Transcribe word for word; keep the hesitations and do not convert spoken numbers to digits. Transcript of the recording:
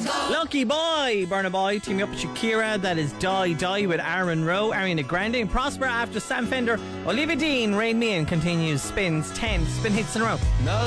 Lucky Boy, Burna Boy, teaming up with Shakira. That is Die Die with Aaron Rowe, Ariana Grande, and Prosper after Sam Fender. Olivia Dean, Rain Me In continues spins ten spin hits in a row. No.